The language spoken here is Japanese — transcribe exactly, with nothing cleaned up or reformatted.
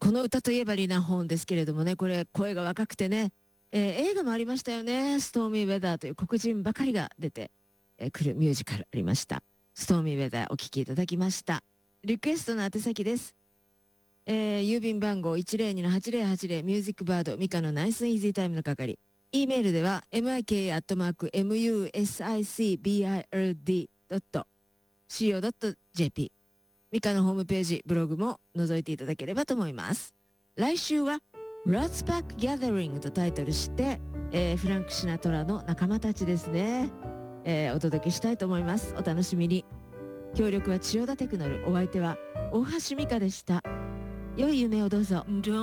この歌といえばリナ・ホーンですけれどもね、これ声が若くてね、えー映画もありましたよね。ストーミー・ウェザーという黒人ばかりが出てえーくるミュージカルありました。ストーミー・ウェザーお聴きいただきました。リクエストの宛先です。えー郵便番号 いちまるにのはちまるはちまる ミュージックバードミカのナイスイージータイムの係。E メールでは ミカ アットマーク ミューシックビードット シーオードットジェーピー。ミカのホームページ、ブログも覗いていただければと思います。来週は Rats Pack Gathering とタイトルして、えーフランク・シナトラの仲間たちですね、えーお届けしたいと思います。お楽しみに。協力は千代田テクノル。お相手は大橋美香でした。良い夢をどうぞ。